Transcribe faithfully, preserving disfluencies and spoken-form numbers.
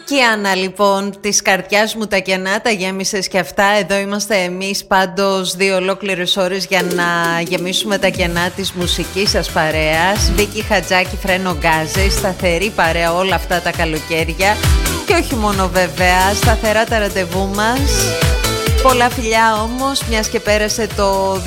Κιάννα, λοιπόν, της καρδιάς μου τα κενά τα γέμισες και αυτά. Εδώ είμαστε εμείς πάντως δύο ολόκληρες ώρες για να γεμίσουμε τα κενά της μουσικής σας παρέας. Βίκη Χατζάκη, Φρένο Γκάζε, σταθερή παρέα όλα αυτά τα καλοκαίρια. Και όχι μόνο βέβαια, σταθερά τα ραντεβού μας. Πολλά φιλιά όμως, μιας και πέρασε το